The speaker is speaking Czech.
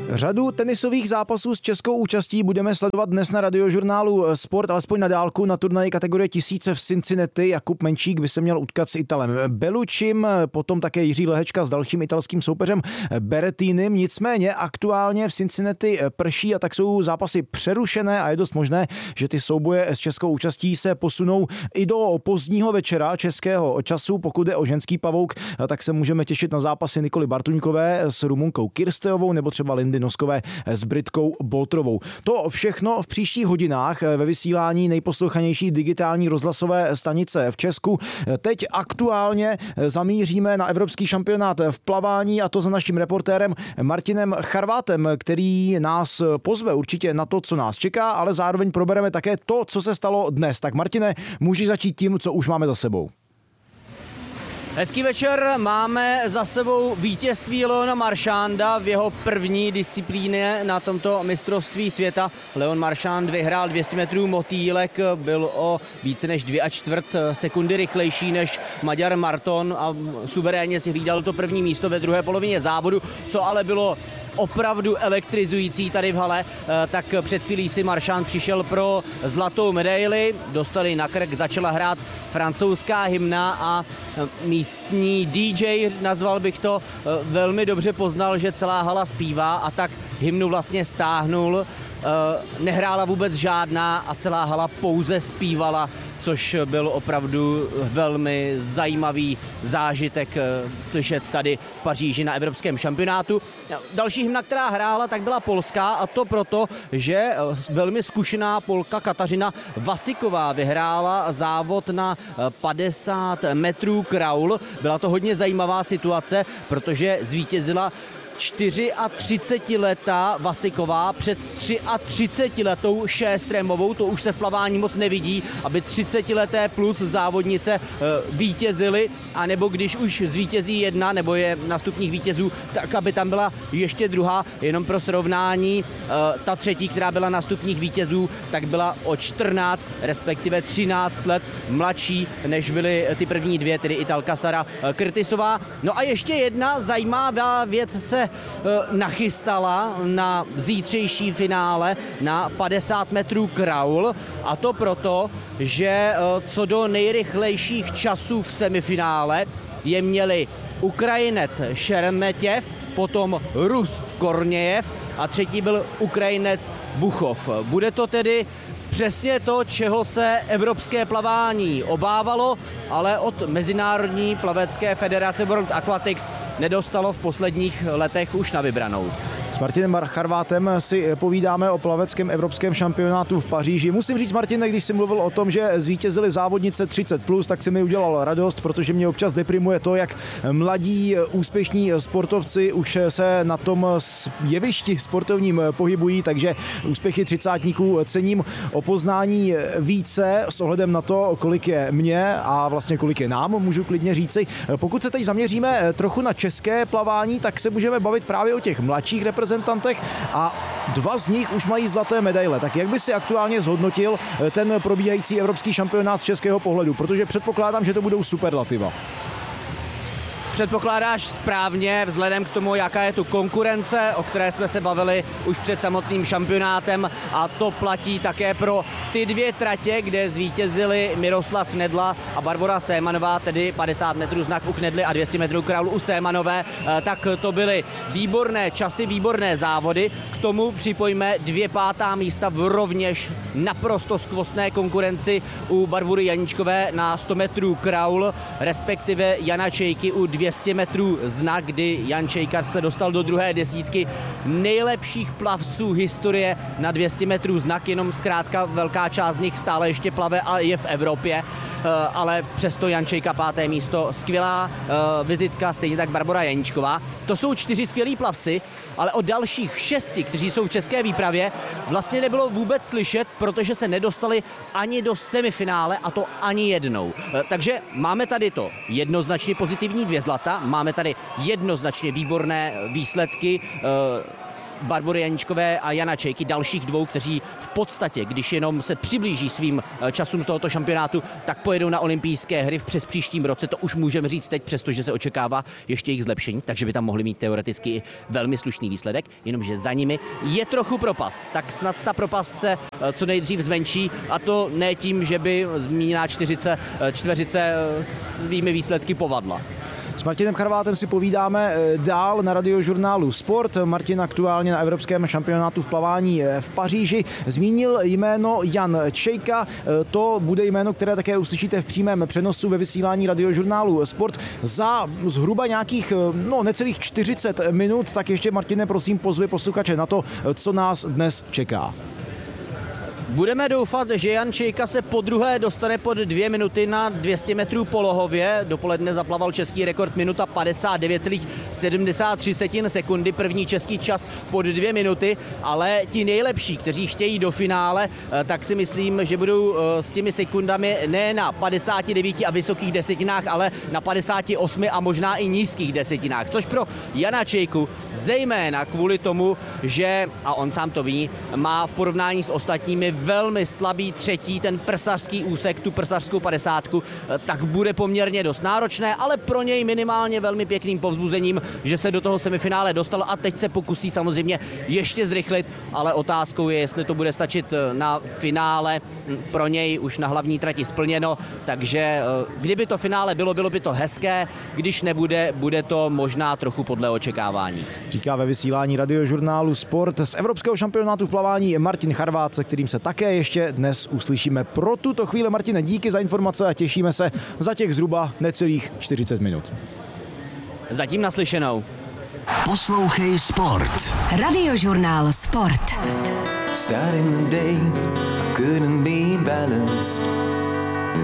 Řadu tenisových zápasů s českou účastí budeme sledovat dnes na Radiožurnálu Sport, alespoň na dálku na turnaji kategorie 1000 v Cincinnati. Jakub Menčík by se měl utkat s Italem Bellucim, potom také Jiří Lehečka s dalším italským soupeřem Berrettinem. Nicméně aktuálně v Cincinnati prší a tak jsou zápasy přerušené a je dost možné, že ty souboje s českou účastí se posunou i do pozdního večera českého času. Pokud je o ženský pavouk, tak se můžeme těšit na zápasy Nikoly Bartuňkové s Rumunkou Kirsteovou nebo třeba Lindy Noskové s Britkou Boltrovou. To všechno v příštích hodinách ve vysílání nejposlouchanější digitální rozhlasové stanice v Česku. Teď aktuálně zamíříme na evropský šampionát v plavání a to za naším reportérem Martinem Charvátem, který nás pozve určitě na to, co nás čeká, ale zároveň probereme také to, co se stalo dnes. Tak Martine, můžeš začít tím, co už máme za sebou. Hezký večer, máme za sebou vítězství Leona Marchanda v jeho první disciplíně na tomto mistrovství světa. Leon Marchand vyhrál 200 metrů motýlek, byl o více než 2,25 sekundy rychlejší než Maďar Marton a suverénně si hlídal to první místo ve druhé polovině závodu, co ale bylo opravdu elektrizující tady v hale, tak před chvílí si Marchand přišel pro zlatou medaili, dostali na krk, začala hrát francouzská hymna a místní DJ, nazval bych to, velmi dobře poznal, že celá hala zpívá a tak hymnu vlastně stáhnul, nehrála vůbec žádná a celá hala pouze zpívala, což byl opravdu velmi zajímavý zážitek slyšet tady v Paříži na evropském šampionátu. Další hymna, která hrála, tak byla polská a to proto, že velmi zkušená Polka Kateřina Vasiková vyhrála závod na 50 metrů kraul. Byla to hodně zajímavá situace, protože zvítězila 34letá Vasiková před 33letou Šéstrémovou, to už se v plavání moc nevidí, aby 30leté plus závodnice vítězily, anebo když už zvítězí jedna, nebo je na stupních vítězů, tak aby tam byla ještě druhá, jenom pro srovnání, ta třetí, která byla na stupních vítězů, tak byla o 14, respektive 13 let mladší, než byly ty první dvě, tedy Italka Sara Curtisová. No a ještě jedna zajímavá věc se nachystala na zítřejší finále na 50 metrů kraul a to proto, že co do nejrychlejších časů v semifinále je měli Ukrajinec Šeremetěv, potom Rus Kornějev a třetí byl Ukrajinec Buchov. Bude to tedy přesně to, čeho se evropské plavání obávalo, ale od Mezinárodní plavecké federace World Aquatics nedostalo v posledních letech už na vybranou. S Martinem Charvátem si povídáme o plaveckém evropském šampionátu v Paříži. Musím říct, Martine, když jsi mluvil o tom, že zvítězili závodnice 30+, tak si mi udělal radost, protože mě občas deprimuje to, jak mladí úspěšní sportovci už se na tom jevišti sportovním pohybují, takže úspěchy třicátníků cením o poznání více s ohledem na to, kolik je mě a vlastně kolik je nám, můžu klidně říci. Pokud se teď zaměříme trochu na české plavání, tak se můžeme bavit právě o těch mladších reprezentantech a dva z nich už mají zlaté medaile. Tak jak by si aktuálně zhodnotil ten probíhající evropský šampionát z českého pohledu? Protože předpokládám, že to budou superlativa. Předpokládáš správně vzhledem k tomu, jaká je tu konkurence, o které jsme se bavili už před samotným šampionátem a to platí také pro ty dvě tratě, kde zvítězili Miroslav Knedla a Barbora Sémanová, tedy 50 metrů znak u Knedly a 200 metrů kraul u Sémanové, tak to byly výborné časy, výborné závody. K tomu připojíme 2 pátá místa v rovněž naprosto skvostné konkurenci u Barbory Janíčkové na 100 metrů kraul, respektive Jana Čejky u 200 metrů znak, kdy Jan Čejka se dostal do druhé desítky nejlepších plavců historie na 200 metrů znak, jenom zkrátka velká část z nich stále ještě plave a je v Evropě, ale přesto Jan Čejka 5. místo, skvělá vizitka, stejně tak Barbora Janíčková. To jsou 4 skvělí plavci, ale o dalších 6, kteří jsou v české výpravě, vlastně nebylo vůbec slyšet, protože se nedostali ani do semifinále a to ani jednou. Takže máme tady to jednoznačně pozitivní 2 zlata, máme tady jednoznačně výborné výsledky Barbory Janíčkové a Jana Čejky, dalších dvou, kteří v podstatě, když jenom se přiblíží svým časům z tohoto šampionátu, tak pojedou na olympijské hry v přes příštím roce. To už můžeme říct teď, přestože se očekává ještě jejich zlepšení, takže by tam mohli mít teoreticky velmi slušný výsledek, jenomže za nimi je trochu propast. Tak snad ta propast se co nejdřív zmenší, a to ne tím, že by zmíněná čtveřice svými výsledky povadla. S Martinem Charvátem si povídáme dál na Radiožurnálu Sport. Martin aktuálně na evropském šampionátu v plavání v Paříži zmínil jméno Jan Čejka. To bude jméno, které také uslyšíte v přímém přenosu ve vysílání Radiožurnálu Sport za zhruba nějakých necelých 40 minut. Tak ještě, Martine, prosím, pozvi posluchače na to, co nás dnes čeká. Budeme doufat, že Jan Čejka se podruhé dostane pod 2 minuty na 200 metrů polohově. Dopoledne zaplaval český rekord minuta 59,73 sekundy. První český čas pod 2 minuty, ale ti nejlepší, kteří chtějí do finále, tak si myslím, že budou s těmi sekundami ne na 59 a vysokých desetinách, ale na 58 a možná i nízkých desetinách. Což pro Jana Čejku, zejména kvůli tomu, že, a on sám to ví, má v porovnání s ostatními velmi slabý třetí, ten prsařský úsek, tu prsařskou 50, tak bude poměrně dost náročné, ale pro něj minimálně velmi pěkným povzbuzením, že se do toho semifinále dostal a teď se pokusí samozřejmě ještě zrychlit, ale otázkou je, jestli to bude stačit na finále. Pro něj už na hlavní trati splněno, takže kdyby to finále bylo by to hezké, když nebude, bude to možná trochu podle očekávání. Říká ve vysílání Radiožurnálu Sport z evropského šampionátu v plavání Martin Charvát, se kterým se také ještě dnes uslyšíme. Pro tuto chvíli, Martine, díky za informace a těšíme se za těch zhruba necelých 40 minut. Zatím naslyšenou. Poslouchej Sport. Radiožurnál Sport. Starting the day, I couldn't be balanced.